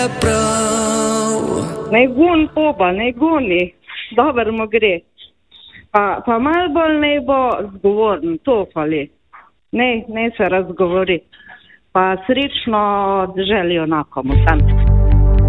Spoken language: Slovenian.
Naj gun poba, naj guni, dober mu gre. Pa malo bolj naj bo zgovoren, to fali. Ne se razgovori. Pa srečno želijo nakomu tam.